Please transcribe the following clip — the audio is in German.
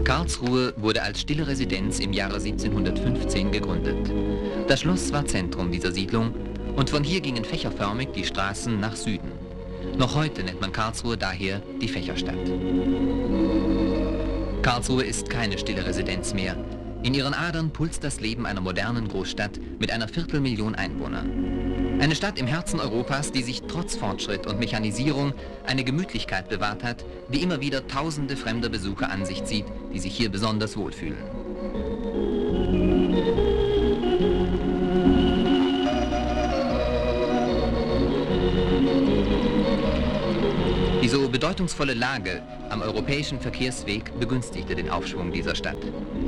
Karlsruhe wurde als stille Residenz im Jahre 1715 gegründet. Das Schloss war Zentrum dieser Siedlung und von hier gingen fächerförmig die Straßen nach Süden. Noch heute nennt man Karlsruhe daher die Fächerstadt. Karlsruhe ist keine stille Residenz mehr. In ihren Adern pulst das Leben einer modernen Großstadt mit einer Viertelmillion Einwohner. Eine Stadt im Herzen Europas, die sich trotz Fortschritt und Mechanisierung eine Gemütlichkeit bewahrt hat, die immer wieder tausende fremder Besucher an sich zieht, die sich hier besonders wohlfühlen. Die so bedeutungsvolle Lage am europäischen Verkehrsweg begünstigte den Aufschwung dieser Stadt.